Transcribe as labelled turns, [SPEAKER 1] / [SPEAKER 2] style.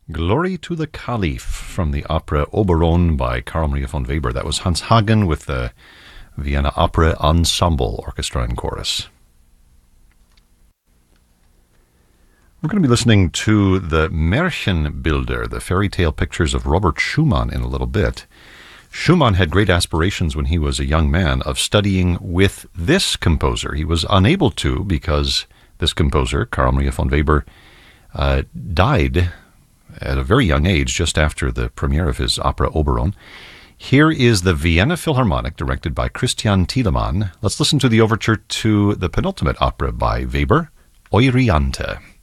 [SPEAKER 1] Glory to the Caliph from the opera Oberon by Carl Maria von Weber. That was Hans Hagen with the Vienna Opera Ensemble Orchestra and Chorus. We're going to be listening to the Märchenbilder, the fairy tale pictures of Robert Schumann in a little bit. Schumann had great aspirations when he was a young man of studying with this composer. He was unable to because this composer, Carl Maria von Weber, died at a very young age, just after the premiere of his opera Oberon. Here is the Vienna Philharmonic, directed by Christian Thielemann. Let's listen to the overture to the penultimate opera by Weber, Euryanthe.